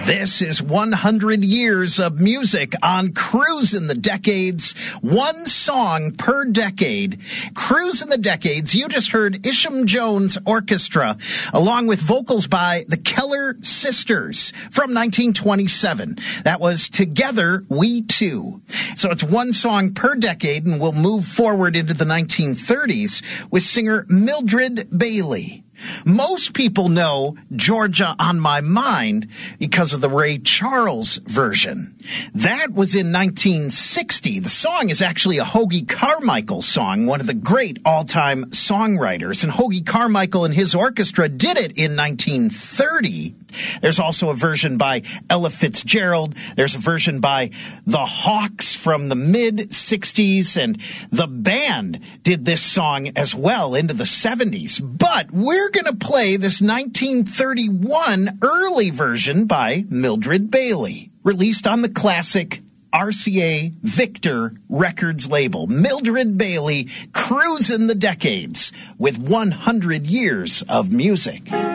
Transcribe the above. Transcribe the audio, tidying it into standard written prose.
This is 100 years of music on Cruisin' the Decades, one song per decade. Cruisin' the Decades, you just heard Isham Jones Orchestra, along with vocals by the Keller Sisters from 1927. That was Together We Two. So it's one song per decade, and we'll move forward into the 1930s with singer Mildred Bailey. Most people know Georgia on My Mind because of the Ray Charles version. That was in 1960. The song is actually a Hoagy Carmichael song, one of the great all-time songwriters. And Hoagy Carmichael and his orchestra did it in 1930. There's also a version by Ella Fitzgerald. There's a version by the Hawks from the mid-60s, and the band did this song as well into the 70s. But we're going to play this 1931 early version by Mildred Bailey, released on the classic RCA Victor Records label. Mildred Bailey, Cruisin' the Decades with 100 years of music.